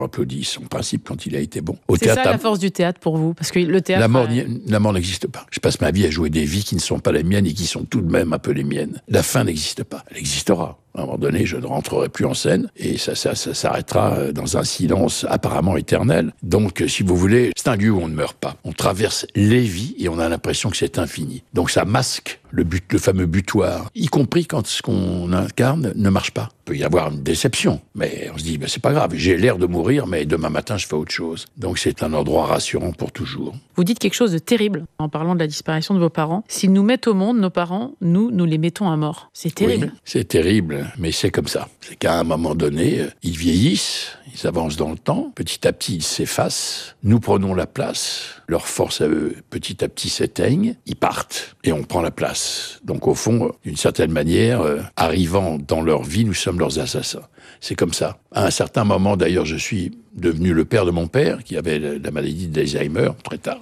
On applaudit son principe quand il a été bon. Au C'est théâtre, ça la force du théâtre pour vous, parce que le théâtre... la mort n'existe pas. Je passe ma vie à jouer des vies qui ne sont pas les miennes et qui sont tout de même un peu les miennes. La fin n'existe pas. Elle existera. À un moment donné, je ne rentrerai plus en scène et ça s'arrêtera dans un silence apparemment éternel. Donc, si vous voulez, c'est un lieu où on ne meurt pas. On traverse les vies et on a l'impression que c'est infini. Donc, ça masque le fameux butoir, y compris quand ce qu'on incarne ne marche pas. Il peut y avoir une déception, mais on se dit, c'est pas grave, j'ai l'air de mourir, mais demain matin, je fais autre chose. Donc, c'est un endroit rassurant pour toujours. Vous dites quelque chose de terrible en parlant de la disparition de vos parents. S'ils nous mettent au monde, nos parents, nous les mettons à mort. C'est terrible. Oui, c'est terrible, mais c'est comme ça. C'est qu'à un moment donné, ils vieillissent, ils avancent dans le temps, petit à petit, ils s'effacent, nous prenons la place, leurs forces à eux, petit à petit, s'éteignent, ils partent, et on prend la place. Donc au fond, d'une certaine manière, arrivant dans leur vie, nous sommes leurs assassins. C'est comme ça. À un certain moment, d'ailleurs, je suis devenu le père de mon père, qui avait la maladie d'Alzheimer, très tard,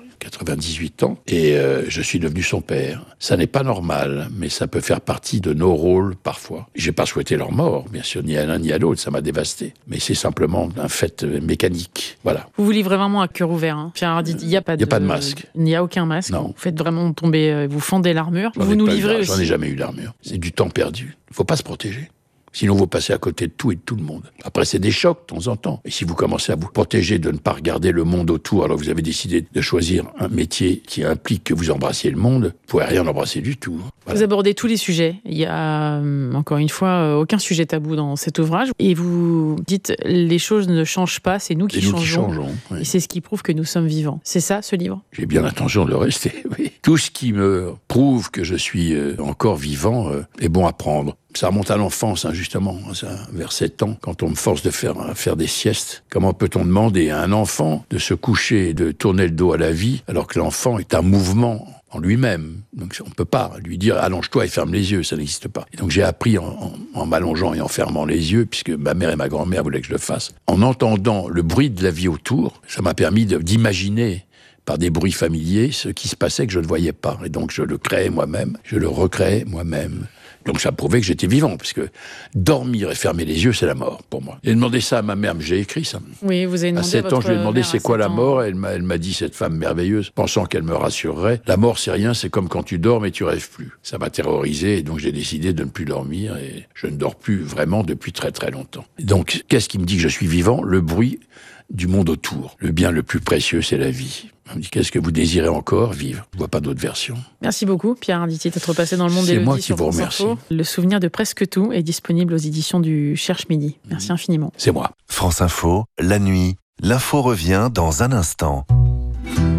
98 ans, et je suis devenu son père. Ça n'est pas normal, mais ça peut faire partie de nos rôles parfois. J'ai pas souhaité leur mort, bien sûr, ni à l'un ni à l'autre, ça m'a dévasté. Mais c'est simplement un fait mécanique, voilà. Vous vous livrez vraiment à cœur ouvert, hein. Pierre Arditi, il n'y a pas de masque. Il n'y a aucun masque. Non. Vous faites vraiment tomber, vous fendez l'armure. Vous nous livrez aussi. J'en ai jamais eu l'armure. C'est du temps perdu. Il faut pas se protéger. Sinon, vous passez à côté de tout et de tout le monde. Après, c'est des chocs de temps en temps. Et si vous commencez à vous protéger de ne pas regarder le monde autour, alors que vous avez décidé de choisir un métier qui implique que vous embrassiez le monde, vous ne pouvez rien embrasser du tout. Voilà. Vous abordez tous les sujets. Il y a, encore une fois, aucun sujet tabou dans cet ouvrage. Et vous dites, les choses ne changent pas, c'est nous qui changeons. Oui. Et c'est ce qui prouve que nous sommes vivants. C'est ça, ce livre ? J'ai bien l'intention de le rester, oui. Tout ce qui me prouve que je suis encore vivant est bon à prendre. Ça remonte à l'enfance, justement, vers 7 ans, quand on me force de faire des siestes. Comment peut-on demander à un enfant de se coucher et de tourner le dos à la vie, alors que l'enfant est un mouvement en lui-même. Donc on ne peut pas lui dire « allonge-toi et ferme les yeux », ça n'existe pas. Et donc j'ai appris en m'allongeant et en fermant les yeux, puisque ma mère et ma grand-mère voulaient que je le fasse. En entendant le bruit de la vie autour, ça m'a permis d'imaginer par des bruits familiers ce qui se passait que je ne voyais pas. Et donc je le créais moi-même, je le recréais moi-même. Donc ça prouvait que j'étais vivant, puisque dormir et fermer les yeux, c'est la mort pour moi. J'ai demandé ça à ma mère, mais j'ai écrit ça. Oui, vous avez demandé à 7 ans, je lui ai demandé c'est quoi la mort. Elle m'a dit, cette femme merveilleuse, pensant qu'elle me rassurerait, la mort c'est rien, c'est comme quand tu dors mais tu rêves plus. Ça m'a terrorisé, et donc j'ai décidé de ne plus dormir, et je ne dors plus vraiment depuis très très longtemps. Donc qu'est-ce qui me dit que je suis vivant ? Le bruit du monde autour. Le bien le plus précieux, c'est la vie. On me dit, qu'est-ce que vous désirez encore vivre ? Je ne vois pas d'autre version. Merci beaucoup, Pierre Arditi, d'être passé dans le monde d'Élodie. C'est moi qui vous remercie. Le souvenir de presque tout est disponible aux éditions du Cherche Midi. Merci infiniment. C'est moi. France Info, la nuit, l'info revient dans un instant.